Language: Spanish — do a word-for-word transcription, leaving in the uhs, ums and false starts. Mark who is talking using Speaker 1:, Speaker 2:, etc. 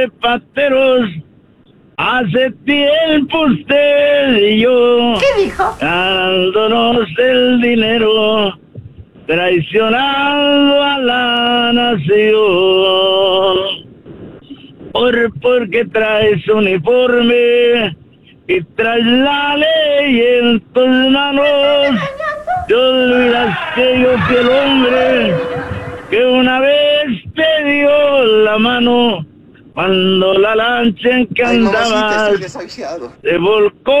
Speaker 1: pateros, hace tiempo usted y yo,
Speaker 2: ¿Qué dijo?
Speaker 1: ganándonos el dinero, traicionando a la nación. Por porque traes uniforme y traes la ley en tus manos, te olvidas que yo fui el hombre que una vez te dio la mano cuando la lancha en que
Speaker 3: Ay, mamacita,
Speaker 1: andabas
Speaker 3: estoy desahuciado.
Speaker 1: se volcó